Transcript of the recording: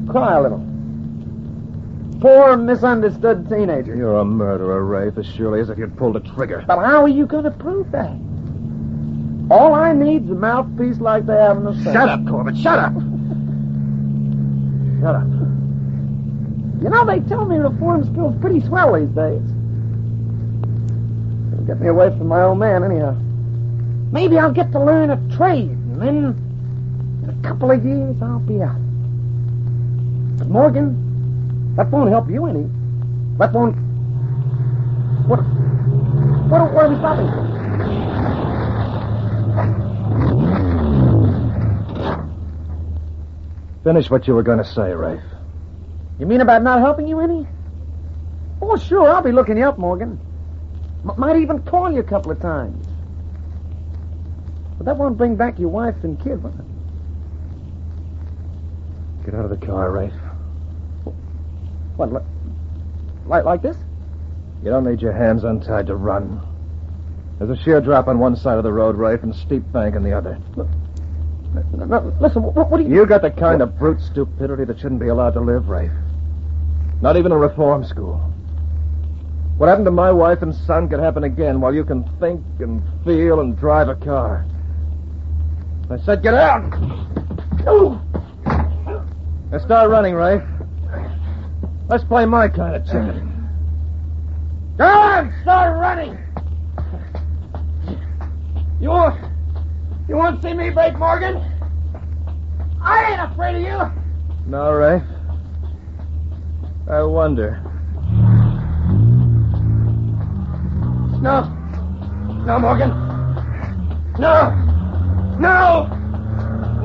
cry a little. Poor, misunderstood teenager. You're a murderer, Rafe, as surely as if you'd pulled a trigger. But how are you going to prove that? All I need's a mouthpiece like they have in the Senate. Shut up, Corbett, shut up! Shut up. You know, they tell me reform school's pretty swell these days. It'll get me away from my old man, anyhow. Maybe I'll get to learn a trade, and then in a couple of years I'll be out. But Morgan, that won't help you any. That won't... What are we stopping for? Finish what you were going to say, Rafe. You mean about not helping you any? Oh, sure, I'll be looking you up, Morgan. Might even call you a couple of times. But that won't bring back your wife and kid, will it? Get out of the car, Rafe. What, like this? You don't need your hands untied to run. There's a sheer drop on one side of the road, Rafe, and a steep bank on the other. No, listen, what do you... You got the kind of brute stupidity that shouldn't be allowed to live, Rafe. Not even in reform school. What happened to my wife and son could happen again while you can think and feel and drive a car. I said get out! Now start running, Rafe. Let's play my kind of chicken. Go on, start running! You won't see me break, Morgan? I ain't afraid of you. No, Rafe. I wonder. No, Morgan. No!